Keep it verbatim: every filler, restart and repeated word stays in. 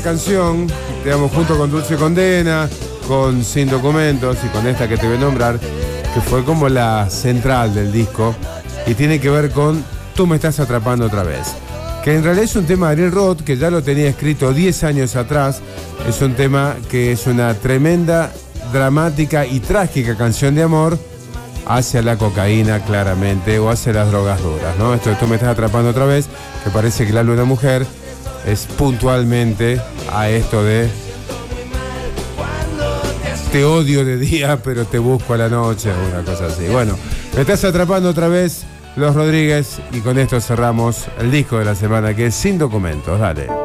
Canción, digamos, junto con Dulce Condena, con Sin Documentos y con esta que te voy a nombrar, que fue como la central del disco y tiene que ver con Tú me estás atrapando otra vez, que en realidad es un tema de Ariel Roth, que ya lo tenía escrito diez años atrás. Es un tema que es una tremenda, dramática y trágica canción de amor hacia la cocaína, claramente, o hacia las drogas duras, ¿no? Esto de Tú me estás atrapando otra vez, que parece que el alma de una mujer es puntualmente a esto de te odio de día, pero te busco a la noche, una cosa así. Bueno, me estás atrapando otra vez, Los Rodríguez, y con esto cerramos el disco de la semana, que es Sin Documentos. Dale.